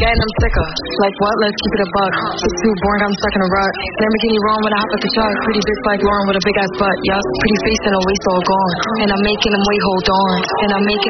getting them sicker. Like what? Let's keep it a buck. It's too boring, I'm stuck in a rut. Lamborghini wrong when I hop at the truck. Pretty bitch like Lauren with a big ass butt. Yup. Pretty face and a waist all gone. And I'm making them wait, hold on. And I'm making